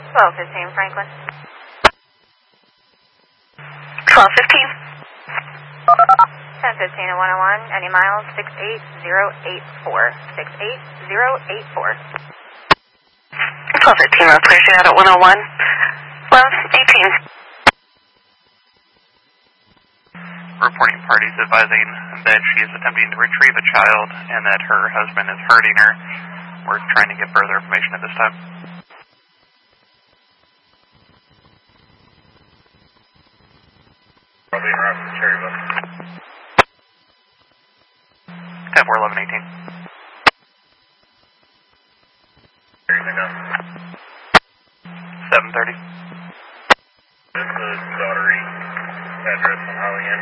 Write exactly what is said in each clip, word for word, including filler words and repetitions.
twelve fifteen Franklin. twelve fifteen. ten fifteen and one oh one, any miles, six eight zero eight four. six eight zero eight four. twelve fifteen, road clear out at one oh one. twelve eighteen. Reporting parties advising that she is attempting to retrieve a child and that her husband is hurting her. We're trying to get further information at this time. Probably around from Cherryville. ten four eleven eighteen. Everything up. seven thirty. This is the Daughtery address on Highway Inn.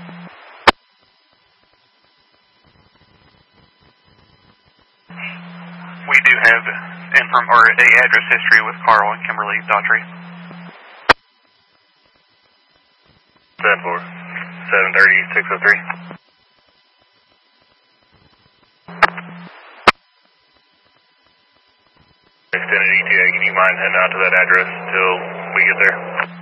We do have inform or a address history with Carl and Kimberly Daughtry. ten four. seven thirty, six oh three. Extended E T A, can you mind heading out to that address until we get there?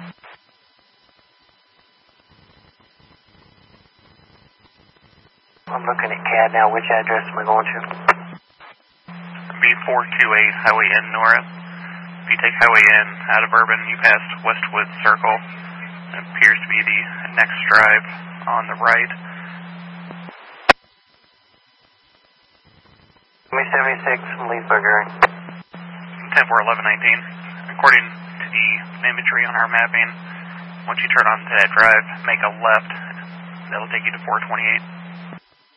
I'm looking at C A D now. Which address am I going to? B four two eight Highway N Nora. If you take Highway N out of Urban, you pass Westwood Circle. It appears to be the next drive on the right. seventy-six from Leesburg area. ten four eleven nineteen. According to the imagery on our mapping, once you turn onto that drive, make a left. That'll take you to four twenty-eight.